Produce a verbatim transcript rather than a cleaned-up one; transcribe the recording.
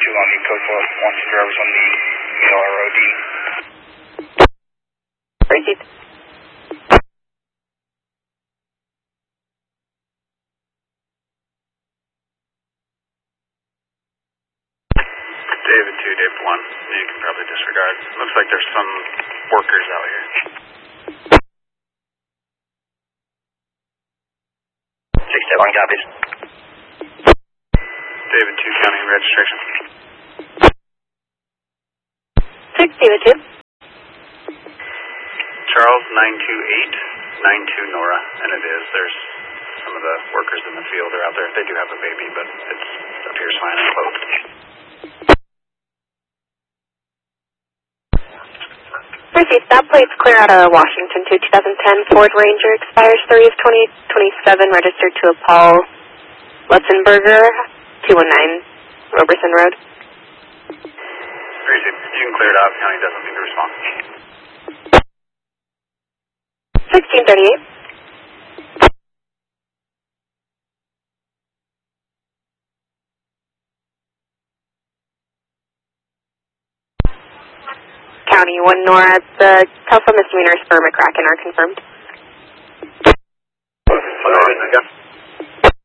too long, you code for one two drivers on the R O D. Received. David two, David one. You can probably disregard. Looks like there's some workers out here. six seven one copies. David two, county registration. six David two. Charles nine two eight nine two Nora, and it is. There's some of the workers in the field are out there. They do have a baby, but it appears fine and closed. Received. That plate's clear out of Washington to twenty ten Ford Ranger, expires three of twenty twenty-seven, registered to a Paul Lutzenberger, two one nine Roberson Road. Received. You can clear it out. County doesn't need to respond. sixteen thirty-eight. County one Nora, the telephone misdemeanor is for McCracken are confirmed. Nora,